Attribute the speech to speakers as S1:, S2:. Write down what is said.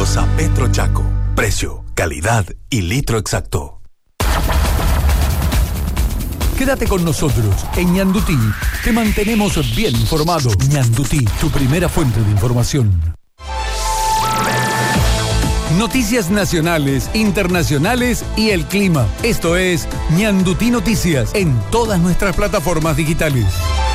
S1: Gaseosa Petro Chaco. Precio, calidad y litro exacto.
S2: Quédate con nosotros. En Ñandutí te mantenemos bien informado. Ñandutí, tu primera fuente de información. Noticias nacionales, internacionales y el clima. Esto es Ñandutí Noticias en todas nuestras plataformas digitales.